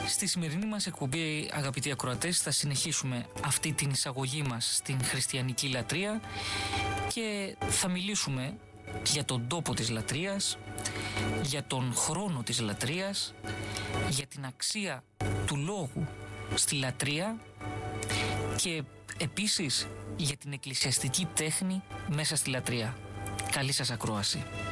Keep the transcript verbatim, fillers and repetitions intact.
Στη σημερινή μας εκπομπή, αγαπητοί ακροατές, θα συνεχίσουμε αυτή την εισαγωγή μας στην χριστιανική λατρεία και θα μιλήσουμε για τον τόπο της λατρείας, για τον χρόνο της λατρείας, για την αξία του λόγου στη λατρεία και επίσης για την εκκλησιαστική τέχνη μέσα στη λατρεία. Καλή σας ακρόαση.